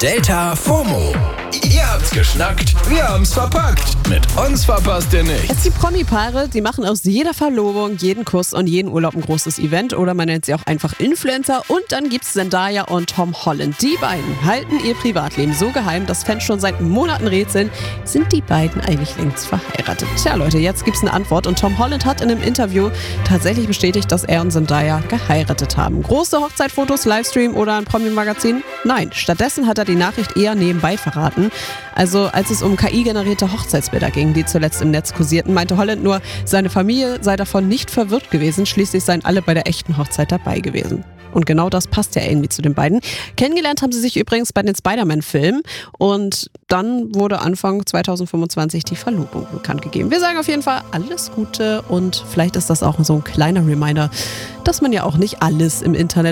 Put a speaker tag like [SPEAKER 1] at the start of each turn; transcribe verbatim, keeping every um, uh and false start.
[SPEAKER 1] Delta FOMO. Ihr habt's geschnackt, wir haben's verpackt. Mit uns verpasst ihr nichts.
[SPEAKER 2] Es gibt Promi-Paare, die machen aus jeder Verlobung, jeden Kuss und jeden Urlaub ein großes Event. Oder man nennt sie auch einfach Influencer. Und dann gibt's Zendaya und Tom Holland. Die beiden halten ihr Privatleben so geheim, dass Fans schon seit Monaten rätseln. Sind die beiden eigentlich längst verheiratet? Tja Leute, jetzt gibt's eine Antwort. Und Tom Holland hat in einem Interview tatsächlich bestätigt, dass er und Zendaya geheiratet haben. Große Hochzeitfotos, Livestream oder ein Promi-Magazin? Nein, stattdessen hat er die Nachricht eher nebenbei verraten. Also als es um K I-generierte Hochzeitsbilder ging, die zuletzt im Netz kursierten, meinte Holland nur, seine Familie sei davon nicht verwirrt gewesen, schließlich seien alle bei der echten Hochzeit dabei gewesen. Und genau das passt ja irgendwie zu den beiden. Kennengelernt haben sie sich übrigens bei den Spider-Man-Filmen und dann wurde Anfang zwanzig fünfundzwanzig die Verlobung bekannt gegeben. Wir sagen auf jeden Fall alles Gute und vielleicht ist das auch so ein kleiner Reminder, dass man ja auch nicht alles im Internet